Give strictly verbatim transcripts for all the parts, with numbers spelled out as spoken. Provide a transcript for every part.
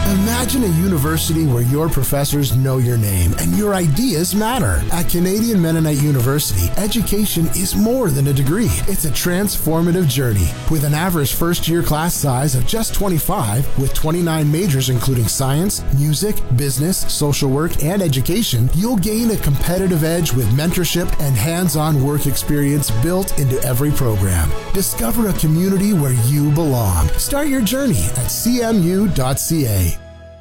Imagine a university where your professors know your name and your ideas matter. At Canadian Mennonite University, education is more than a degree. It's a transformative journey. With an average first-year class size of just twenty-five, with twenty-nine majors including science, music, business, social work, and education, you'll gain a competitive edge with mentorship and hands-on work experience built into every program. Discover a community where you belong. Start your journey at c m u dot c a.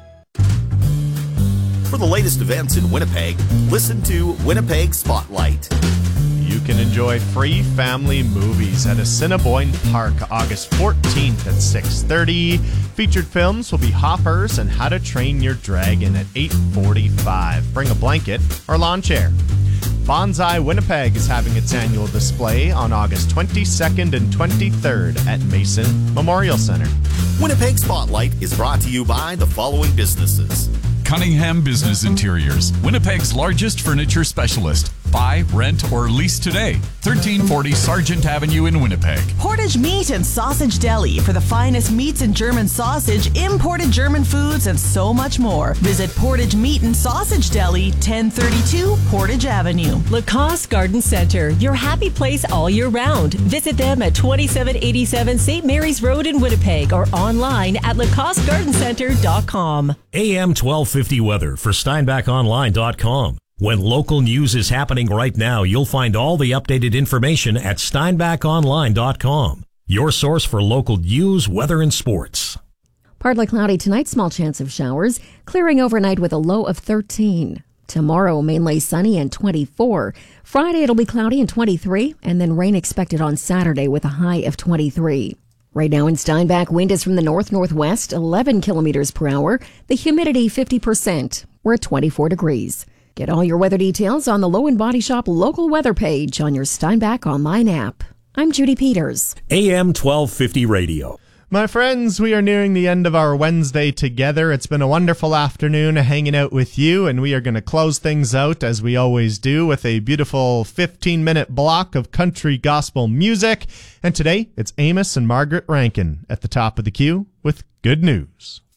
For the latest events in Winnipeg, listen to Winnipeg Spotlight. You can enjoy free family movies at Assiniboine Park August fourteenth at six thirty. Featured films will be Hoppers and How to Train Your Dragon at eight forty-five. Bring a blanket or lawn chair. Bonsai Winnipeg is having its annual display on August twenty-second and twenty-third at Mason Memorial Center. Winnipeg Spotlight is brought to you by the following businesses. Cunningham Business Interiors, Winnipeg's largest furniture specialist. Buy, rent, or lease today. thirteen forty Sargent Avenue in Winnipeg. Portage Meat and Sausage Deli for the finest meats and German sausage, imported German foods, and so much more. Visit Portage Meat and Sausage Deli, ten thirty-two Portage Avenue. Lacoste Garden Center, your happy place all year round. Visit them at twenty-seven eighty-seven Saint Mary's Road in Winnipeg or online at lacoste garden center dot com. A M twelve fifty weather for steinbach online dot com. When local news is happening right now, you'll find all the updated information at steinbach online dot com. Your source for local news, weather, and sports. Partly cloudy tonight, small chance of showers, clearing overnight with a low of thirteen. Tomorrow, mainly sunny and twenty-four. Friday, it'll be cloudy and twenty-three, and then rain expected on Saturday with a high of twenty-three. Right now in Steinbach, wind is from the north-northwest, eleven kilometers per hour. The humidity, fifty percent. We're at twenty-four degrees. Get all your weather details on the Low and Body Shop local weather page on your Steinbach online app. I'm Judy Peters. A M twelve fifty Radio. My friends, we are nearing the end of our Wednesday together. It's been a wonderful afternoon hanging out with you, and we are going to close things out, as we always do, with a beautiful fifteen-minute block of country gospel music. And today, it's Amos and Margaret Rankin at the top of the queue with good news.